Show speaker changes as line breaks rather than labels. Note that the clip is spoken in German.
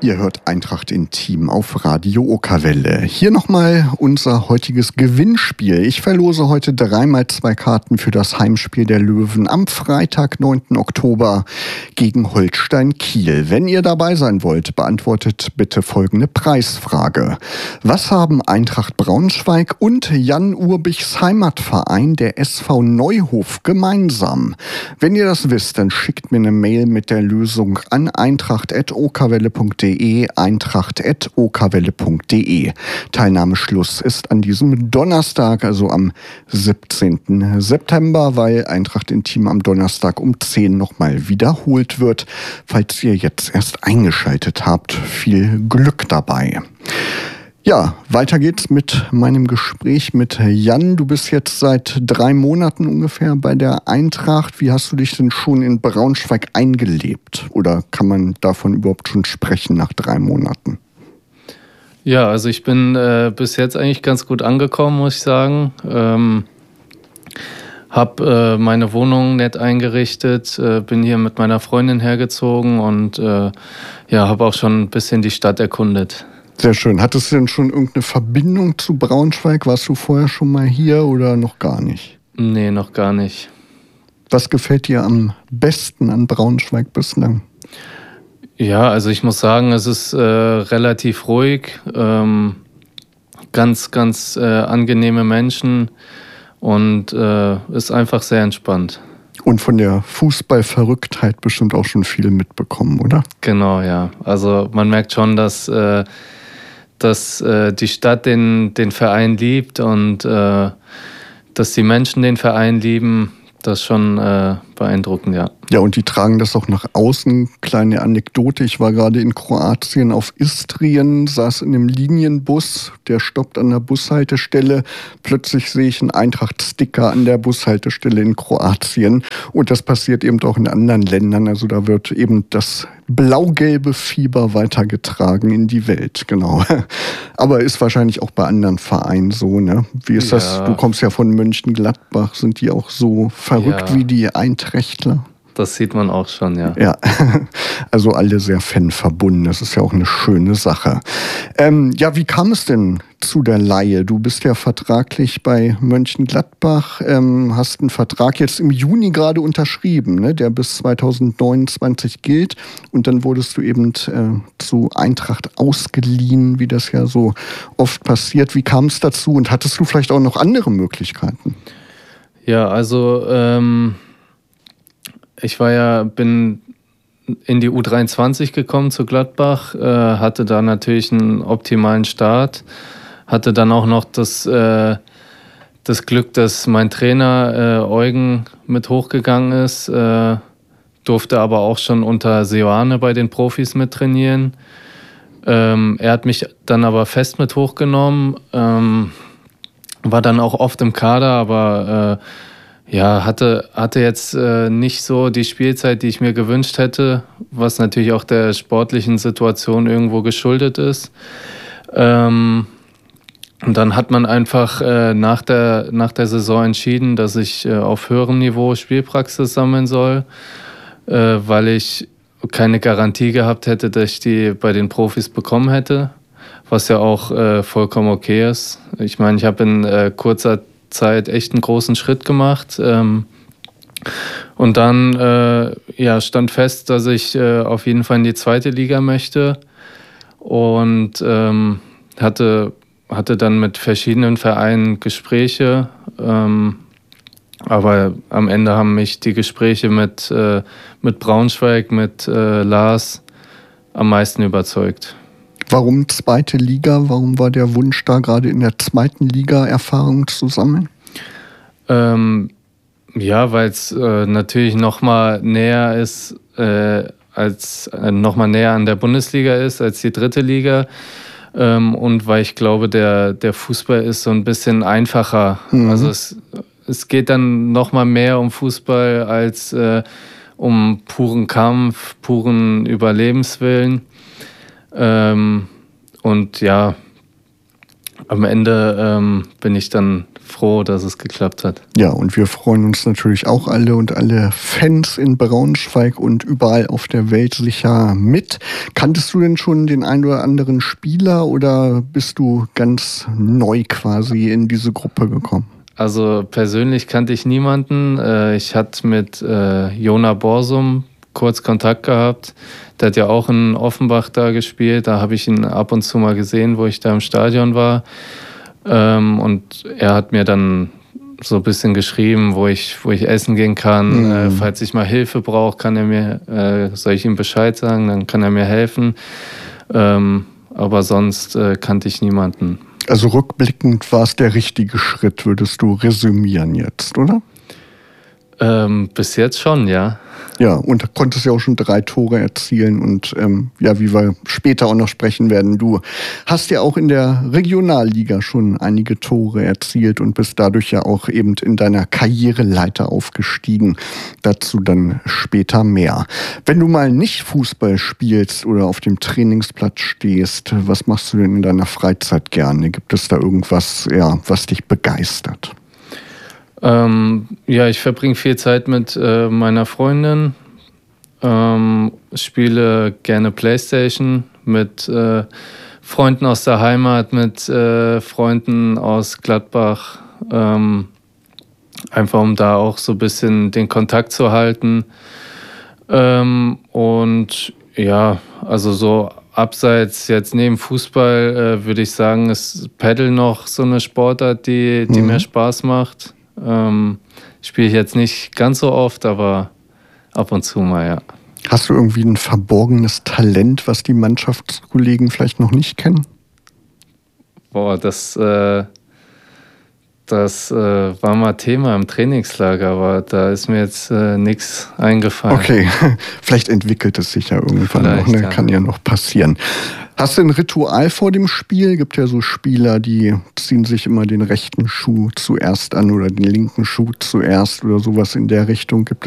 Ihr hört Eintracht Intim auf Radio Okerwelle. Hier nochmal unser heutiges Gewinnspiel. Ich verlose heute 3x2 Karten für das Heimspiel der Löwen am Freitag, 9. Oktober gegen Holstein Kiel. Wenn ihr dabei sein wollt, beantwortet bitte folgende Preisfrage. Was haben Eintracht Braunschweig und Jan Urbichs Heimatverein, der SV Neuhof, gemeinsam? Wenn ihr das wisst, dann schickt mir eine Mail mit der Lösung an eintracht@okerwelle.de, eintracht@okerwelle.de. Teilnahmeschluss ist an diesem Donnerstag, also am 17. September, weil Eintracht Intim am Donnerstag um 10 nochmal wiederholt wird. Falls ihr jetzt erst eingeschaltet habt, viel Glück dabei. Ja, weiter geht's mit meinem Gespräch mit Jan. Du bist jetzt seit 3 Monaten ungefähr bei der Eintracht. Wie hast du dich denn schon in Braunschweig eingelebt? Oder kann man davon überhaupt schon sprechen nach 3 Monaten?
Ja, also ich bin bis jetzt eigentlich ganz gut angekommen, muss ich sagen. Habe meine Wohnung nett eingerichtet, bin hier mit meiner Freundin hergezogen und habe auch schon ein bisschen die Stadt erkundet.
Sehr schön. Hattest du denn schon irgendeine Verbindung zu Braunschweig? Warst du vorher schon mal hier oder noch gar nicht?
Nee, noch gar nicht. Was
gefällt dir am besten an Braunschweig bislang?
Ja, also ich muss sagen, es ist relativ ruhig, ganz angenehme Menschen und ist einfach sehr entspannt.
Und von der Fußballverrücktheit bestimmt auch schon viel mitbekommen, oder?
Genau, ja. Also man merkt schon, dass die Stadt den Verein liebt und dass die Menschen den Verein lieben. Das ist schon beeindruckend, ja.
Ja, und die tragen das auch nach außen. Kleine Anekdote, ich war gerade in Kroatien auf Istrien, saß in einem Linienbus, der stoppt an der Bushaltestelle. Plötzlich sehe ich einen Eintracht-Sticker an der Bushaltestelle in Kroatien. Und das passiert eben auch in anderen Ländern. Also da wird eben das blau-gelbe Fieber weitergetragen in die Welt, genau. Aber ist wahrscheinlich auch bei anderen Vereinen so, ne? Wie ist das? Du kommst ja von Mönchengladbach. Sind die auch so verrückt wie die Einträchtler?
Das sieht man auch schon, ja.
Ja, also alle sehr fanverbunden. Das ist ja auch eine schöne Sache. Wie kam es denn zu der Leihe? Du bist ja vertraglich bei Mönchengladbach, hast einen Vertrag jetzt im Juni gerade unterschrieben, ne, der bis 2029 gilt. Und dann wurdest du eben zu Eintracht ausgeliehen, wie das ja so oft passiert. Wie kam es dazu und hattest du vielleicht auch noch andere Möglichkeiten?
Ja, also ich bin in die U23 gekommen zu Gladbach, hatte da natürlich einen optimalen Start, hatte dann auch noch das Glück, dass mein Trainer Eugen mit hochgegangen ist, durfte aber auch schon unter Seoane bei den Profis mittrainieren. Er hat mich dann aber fest mit hochgenommen, war dann auch oft im Kader, aber hatte jetzt nicht so die Spielzeit, die ich mir gewünscht hätte, was natürlich auch der sportlichen Situation irgendwo geschuldet ist. Und dann hat man einfach nach der Saison entschieden, dass ich auf höherem Niveau Spielpraxis sammeln soll, weil ich keine Garantie gehabt hätte, dass ich die bei den Profis bekommen hätte, was ja auch vollkommen okay ist. Ich meine, ich habe in kurzer Zeit echt einen großen Schritt gemacht. Und dann stand fest, dass ich auf jeden Fall in die 2. Liga möchte und hatte dann mit verschiedenen Vereinen Gespräche. Aber am Ende haben mich die Gespräche mit Braunschweig, mit Lars am meisten überzeugt.
Warum 2. Liga? Warum war der Wunsch da, gerade in der 2. Liga Erfahrung zu sammeln?
Weil es natürlich nochmal näher ist, nochmal näher an der Bundesliga ist als die 3. Liga. Und weil ich glaube, der Fußball ist so ein bisschen einfacher. Mhm. Also es geht dann nochmal mehr um Fußball als um puren Kampf, puren Überlebenswillen. Und ja, am Ende bin ich dann froh, dass es geklappt hat.
Ja, und wir freuen uns natürlich auch alle und alle Fans in Braunschweig und überall auf der Welt sicher mit. Kanntest du denn schon den einen oder anderen Spieler oder bist du ganz neu quasi in diese Gruppe gekommen?
Also persönlich kannte ich niemanden. Ich hatte mit Jona Borsum kurz Kontakt gehabt. Der hat ja auch in Offenbach da gespielt. Da habe ich ihn ab und zu mal gesehen, wo ich da im Stadion war. Und er hat mir dann so ein bisschen geschrieben, wo ich essen gehen kann. Falls ich mal Hilfe brauche, soll ich ihm Bescheid sagen, dann kann er mir helfen. Aber sonst kannte ich niemanden.
Also rückblickend war es der richtige Schritt, würdest du resümieren jetzt, oder?
Bis jetzt schon, ja.
Ja, und konntest ja auch schon 3 Tore erzielen und ja, wie wir später auch noch sprechen werden, du hast ja auch in der Regionalliga schon einige Tore erzielt und bist dadurch ja auch eben in deiner Karriereleiter aufgestiegen. Dazu dann später mehr. Wenn du mal nicht Fußball spielst oder auf dem Trainingsplatz stehst, was machst du denn in deiner Freizeit gerne? Gibt es da irgendwas, ja, was dich begeistert?
Ja, ich verbringe viel Zeit mit meiner Freundin, spiele gerne Playstation mit Freunden aus der Heimat, mit Freunden aus Gladbach, einfach um da auch so ein bisschen den Kontakt zu halten. Und ja, also so abseits jetzt neben Fußball würde ich sagen, ist Paddle noch so eine Sportart, die mir Spaß macht. Spiele ich jetzt nicht ganz so oft, aber ab und zu mal, ja.
Hast du irgendwie ein verborgenes Talent, was die Mannschaftskollegen vielleicht noch nicht kennen?
Boah, das war mal Thema im Trainingslager, aber da ist mir jetzt nichts eingefallen.
Okay, vielleicht entwickelt es sich ja irgendwann noch, ne? Ja. Kann ja noch passieren. Hast du ein Ritual vor dem Spiel? Gibt ja so Spieler, die ziehen sich immer den rechten Schuh zuerst an oder den linken Schuh zuerst oder sowas in der Richtung. Gibt